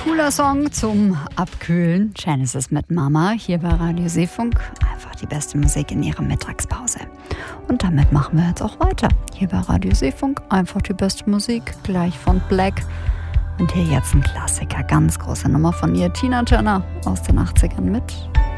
Cooler Song zum Abkühlen. Genesis mit Mama hier bei Radio Seefunk. Einfach die beste Musik in ihrer Mittagspause. Und damit machen wir jetzt auch weiter. Hier bei Radio Seefunk einfach die beste Musik, gleich von Black. Und hier jetzt ein Klassiker, ganz große Nummer von ihr, Tina Turner aus den 80ern mit